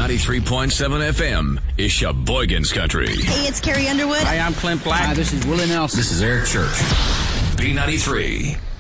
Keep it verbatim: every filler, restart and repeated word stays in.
ninety-three point seven F M is Sheboygan's Country. Hey, it's Carrie Underwood. Hi, I'm Clint Black. Hi, this is Willie Nelson. This is Eric Church. B ninety-three.